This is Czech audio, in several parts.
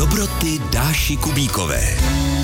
Dobroty Dáši Kubíkové.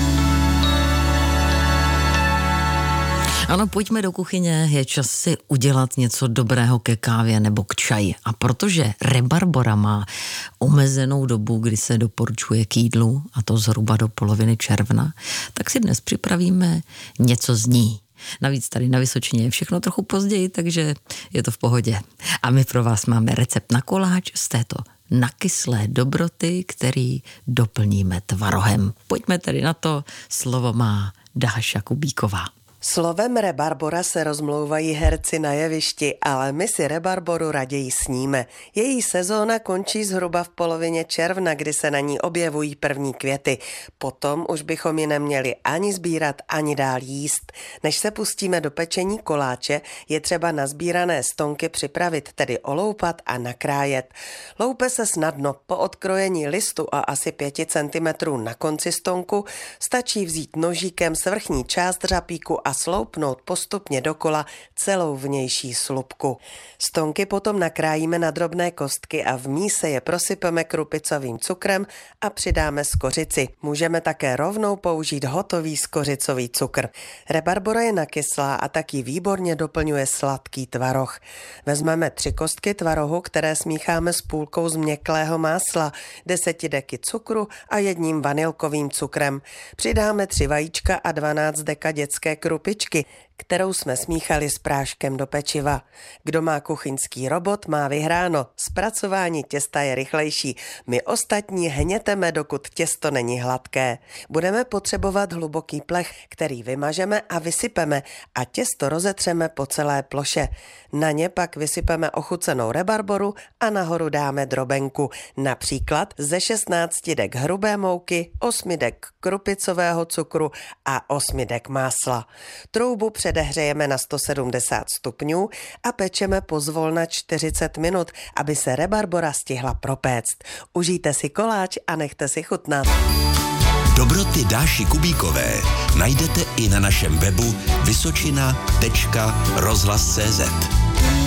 Ano, pojďme do kuchyně, je čas si udělat něco dobrého ke kávě nebo k čaji. A protože rebarbora má omezenou dobu, kdy se doporučuje k jídlu, a to zhruba do poloviny června, tak si dnes připravíme něco z ní. Navíc tady na Vysočině je všechno trochu později, takže je to v pohodě. A my pro vás máme recept na koláč z této nakyslé dobroty, který doplníme tvarohem. Pojďme tedy na to, slovo má Dáša Kubíková. Slovem rebarbora se rozmlouvají herci na jevišti, ale my si rebarboru raději sníme. Její sezóna končí zhruba v polovině června, kdy se na ní objevují první květy. Potom už bychom ji neměli ani sbírat, ani dál jíst. Než se pustíme do pečení koláče, je třeba nazbírané stonky připravit, tedy oloupat a nakrájet. Loupe se snadno. Po odkrojení listu a asi 5 cm na konci stonku stačí vzít nožíkem svrchní část řapíku a sloupnout postupně dokola celou vnější slupku. Stonky potom nakrájíme na drobné kostky a v míse je prosypeme krupicovým cukrem a přidáme skořici. Můžeme také rovnou použít hotový skořicový cukr. Rebarbora je nakyslá a taky výborně doplňuje sladký tvaroh. Vezmeme 3 kostky tvarohu, které smícháme s půlkou změkklého másla, 10 deky cukru a 1 vanilkovým cukrem. Přidáme 3 vajíčka a 12 deka dětské krupičky, kterou jsme smíchali s práškem do pečiva. Kdo má kuchyňský robot, má vyhráno. Zpracování těsta je rychlejší. My ostatní hněteme, dokud těsto není hladké. Budeme potřebovat hluboký plech, který vymažeme a vysypeme a těsto rozetřeme po celé ploše. Na ně pak vysypeme ochucenou rebarboru a nahoru dáme drobenku. Například ze 16 dek hrubé mouky, 8 dek krupicového cukru a 8 dek másla. Troubu předehřejeme na 170 stupňů a pečeme pozvolna 40 minut, aby se rebarbora stihla propéct. Užijte si koláč a nechte si chutnat. Dobroty Dáši Kubíkové najdete i na našem webu vysočina.rozhlas.cz.